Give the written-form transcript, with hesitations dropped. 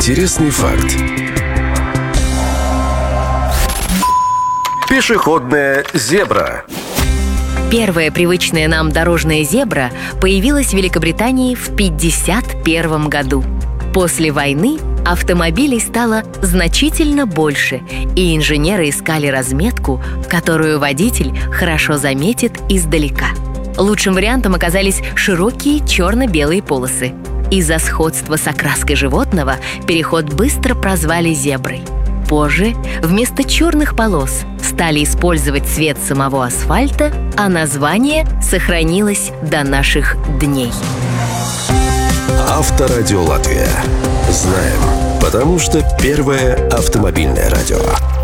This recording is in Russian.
Интересный факт. Пешеходная зебра. Первая привычная нам дорожная зебра появилась в Великобритании в 1951 году. После войны автомобилей стало значительно больше, и инженеры искали разметку, которую водитель хорошо заметит издалека. Лучшим вариантом оказались широкие черно-белые полосы. Из-за сходства с окраской животного переход быстро прозвали зеброй. Позже вместо черных полос стали использовать цвет самого асфальта, а название сохранилось до наших дней. Авторадио Латвия. Знаем, потому что первое автомобильное радио.